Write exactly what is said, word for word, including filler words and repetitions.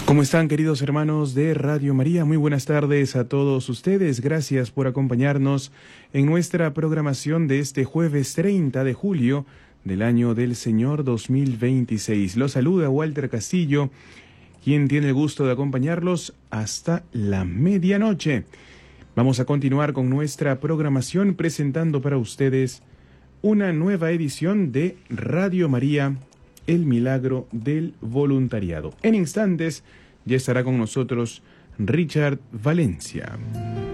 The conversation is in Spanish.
¿Cómo están, queridos hermanos de Radio María? Muy buenas tardes a todos ustedes. Gracias por acompañarnos en nuestra programación de este jueves treinta de julio del año del Señor dos mil veintiséis. Los saluda Walter Castillo, quien tiene el gusto de acompañarlos hasta la medianoche. Vamos a continuar con nuestra programación presentando para ustedes una nueva edición de Radio María, el milagro del voluntariado. En instantes ya estará con nosotros Richard Valencia.